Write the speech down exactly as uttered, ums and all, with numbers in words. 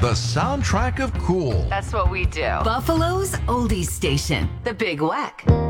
the soundtrack of cool. That's what we do. Buffalo's Oldies Station, the Big Wack.